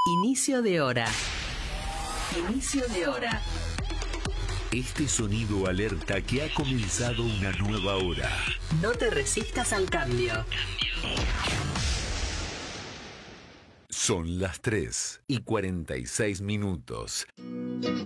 Inicio de hora. Inicio de hora. Este sonido alerta que ha comenzado una nueva hora. No te resistas al cambio. Son las 3:46.